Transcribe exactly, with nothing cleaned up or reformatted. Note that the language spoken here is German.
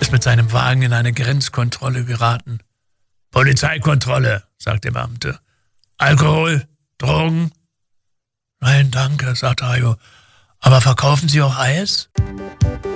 ist mit seinem Wagen in eine Grenzkontrolle geraten. »Polizeikontrolle«, sagt der Beamte. »Alkohol? Drogen?« »Nein, danke«, sagt Hajo. »Aber verkaufen Sie auch Eis?«